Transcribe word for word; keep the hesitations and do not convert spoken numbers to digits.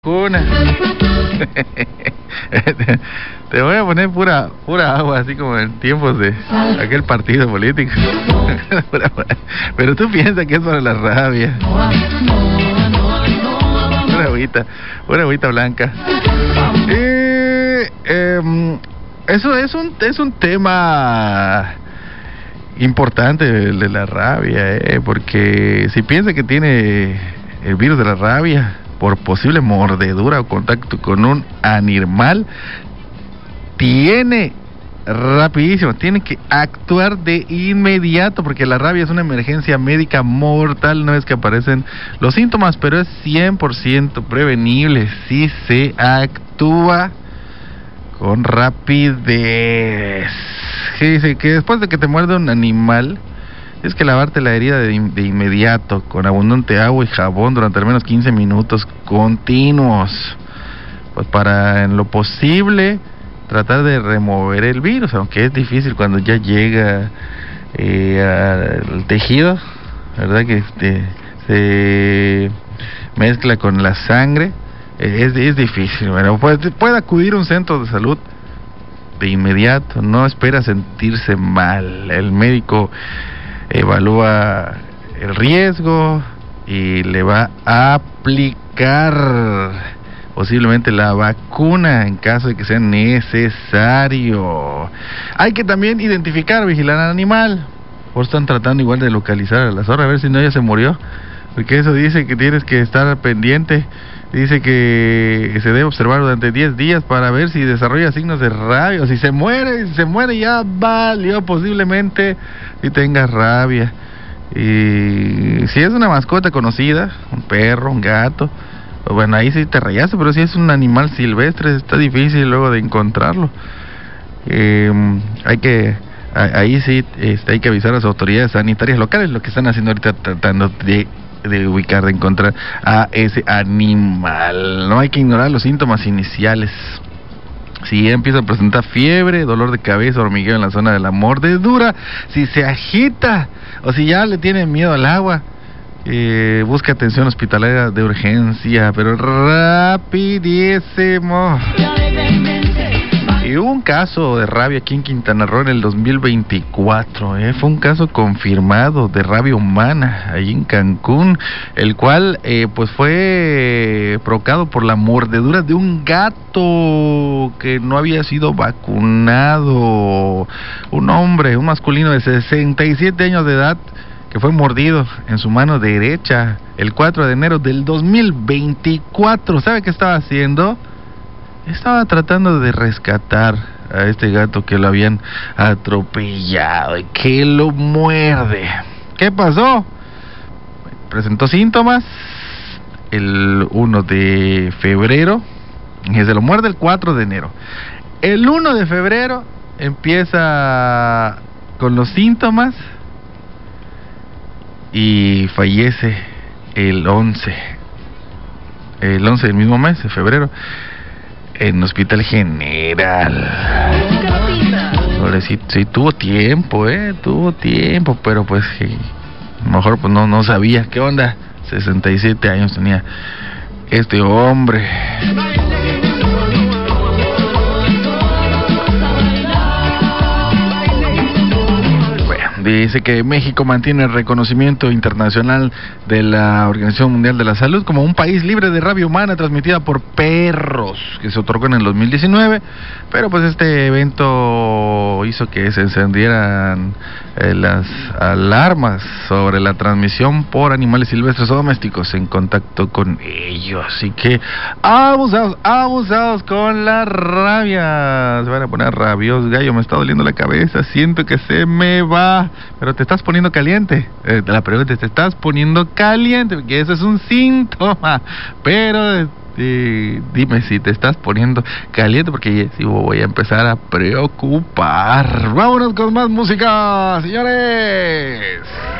Una. Te voy a poner pura pura agua, así como en tiempos de aquel partido político. Pero tú piensas que es para la rabia. Una agüita, una agüita blanca. Eh, eh, eso es un es un tema importante el de la rabia, eh, porque si piensa que tiene el virus de la rabia por posible mordedura o contacto con un animal, tiene rapidísimo, tiene que actuar de inmediato, porque la rabia es una emergencia médica mortal. No es que aparecen los síntomas, pero es cien por ciento prevenible si se actúa con rapidez. Que dice que después de que te muerde un animal, es que lavarte la herida de, de inmediato con abundante agua y jabón durante al menos quince minutos continuos, pues para en lo posible tratar de remover el virus, aunque es difícil cuando ya llega eh, al tejido, verdad que este, se mezcla con la sangre, eh, es, es difícil. Bueno, puede, puede acudir a un centro de salud de inmediato, no espera sentirse mal. El médico evalúa el riesgo y le va a aplicar posiblemente la vacuna en caso de que sea necesario. Hay que también identificar, vigilar al animal. O están tratando igual de localizar a la zorra, a ver si no ya se murió, porque eso dice que tienes que estar pendiente. Dice que se debe observar durante diez días para ver si desarrolla signos de rabia. O si se muere, si se muere ya valió, posiblemente si tenga rabia. Y si es una mascota conocida, un perro, un gato, bueno, ahí sí te rayaste, pero si es un animal silvestre está difícil luego de encontrarlo. Eh, hay que, ahí sí este, hay que avisar a las autoridades sanitarias locales, lo que están haciendo ahorita, tratando de de ubicar, de encontrar a ese animal. No hay que ignorar los síntomas iniciales. Si empieza a presentar fiebre, dolor de cabeza, hormigueo en la zona de la mordedura, si se agita o si ya le tiene miedo al agua, eh, busca atención hospitalaria de urgencia, pero rapidísimo. Y hubo un caso de rabia aquí en Quintana Roo en el dos mil veinticuatro, ¿eh? Fue un caso confirmado de rabia humana ahí en Cancún, el cual eh, pues fue provocado por la mordedura de un gato que no había sido vacunado. Un hombre, un masculino de sesenta y siete años de edad, que fue mordido en su mano derecha el cuatro de enero del dos mil veinticuatro. ¿Sabe qué estaba haciendo? Estaba tratando de rescatar a este gato que lo habían atropellado y que lo muerde. ¿Qué pasó? Presentó síntomas el uno de febrero y se lo muerde el cuatro de enero. El uno de febrero empieza con los síntomas y fallece el once. El once del mismo mes, de febrero, en Hospital General. Ahora sí, sí tuvo tiempo, eh, tuvo tiempo, pero pues sí, a lo mejor pues no, no sabía qué onda. sesenta y siete años tenía este hombre. Dice que México mantiene el reconocimiento internacional de la Organización Mundial de la Salud como un país libre de rabia humana transmitida por perros, que se otorgó en el dos mil diecinueve, pero pues este evento hizo que se encendieran eh, las alarmas sobre la transmisión por animales silvestres o domésticos en contacto con ellos. Así que abusados, abusados con la rabia. Se van a poner rabiosos. Gallo, me está doliendo la cabeza, siento que se me va. Pero te estás poniendo caliente. Eh, la pregunta es, ¿te estás poniendo caliente? Porque eso es un síntoma. Pero eh, dime si te estás poniendo caliente, porque si voy a empezar a preocupar. Vámonos con más música, señores.